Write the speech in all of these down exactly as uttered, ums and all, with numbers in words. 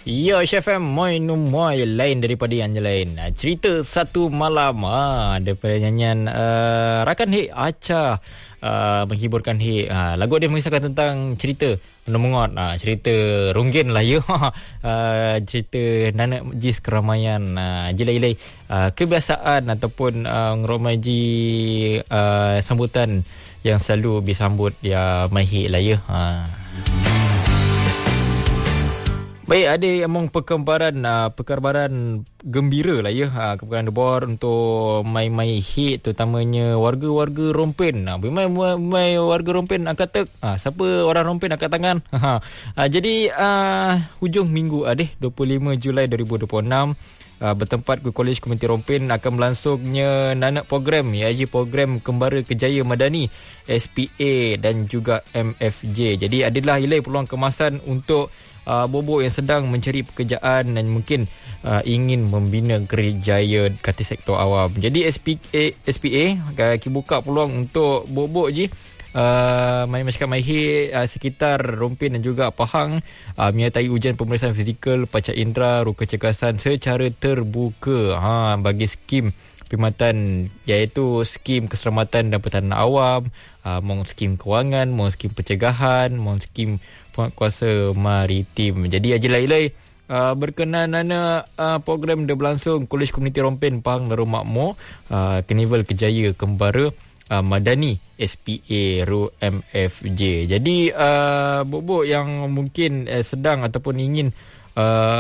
Ya, Chef M, moi no moi lain daripada yang lain. Cerita satu malam ah daripada nyanyian uh, Rakan Hek Acha uh, menghiburkan Hek. Uh, lagu dia mengisahkan tentang cerita menemungot, uh, cerita runggin lah ya. uh, cerita nanak jis keramaian, uh, jilai-jilai uh, kebiasaan ataupun uh, ngeromaji uh, sambutan yang selalu disambut ya mai Hek lah ya. Uh. Baik, ada emang perkembaran uh, perkembaran gembira lah ya. Uh, perkembaran debor untuk mai-mai Hek, terutamanya warga-warga Rompin. Uh, mai mai warga Rompin angkat tek. Uh, siapa orang Rompin angkat tangan. uh, jadi uh, hujung minggu adeh dua puluh lima Julai dua ribu dua puluh enam uh, bertempat ke Kolej Komuniti Rompin akan berlangsungnya nanak program iaitu program Kembara Kejaya Madani S P A dan juga M F J. Jadi adalah ilai peluang kemasan untuk Uh, bobok yang sedang mencari pekerjaan dan mungkin uh, ingin membina kerjaya kata sektor awam. Jadi S P A S P A uh, buka peluang untuk bobok je uh, main masyarakat mai Hek uh, sekitar Rompin dan juga Pahang uh, menyertai ujian pemeriksaan fizikal, panca indera, ruka cergasan secara terbuka ha, bagi skim perkhidmatan iaitu skim keselamatan dan pertahanan awam, uh, maupun skim kewangan, maupun skim pencegahan, maupun skim kuasa maritim. Jadi ajilai-ilai uh, berkenan nana uh, program dia berlangsung Kolej Komuniti Rompin Pahang Larut Makmur, uh, Karnival Kejaya Kembara uh, Madani S P A R U M F J. Jadi uh, bobok yang mungkin uh, sedang ataupun ingin uh,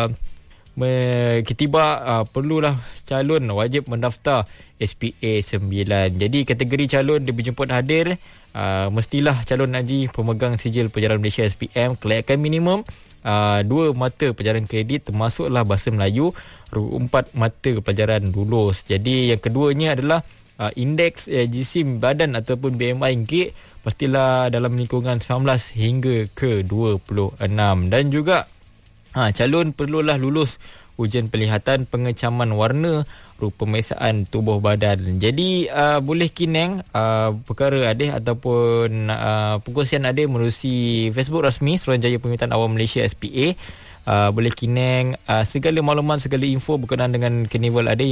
ketiba uh, perlulah calon wajib mendaftar S P A sembilan. Jadi kategori calon dia berjemput hadir uh, mestilah calon haji pemegang sijil perjalanan Malaysia S P M, kelayakan minimum uh, dua mata pelajaran kredit termasuklah bahasa Melayu, empat mata pelajaran lulus. Jadi yang keduanya adalah uh, indeks uh, jisim badan ataupun B M I G pastilah dalam lingkungan sembilan belas hingga ke dua puluh enam. Dan juga Ha, calon perlulah lulus ujian penglihatan pengecaman warna pemeriksaan tubuh badan. Jadi uh, boleh kineng uh, perkara ada ataupun uh, perkongsian ada menerusi Facebook rasmi Suruhanjaya Perkhidmatan Awam Malaysia S P A. Uh, boleh kineng uh, segala maklumat, segala info berkenaan dengan Karnival ada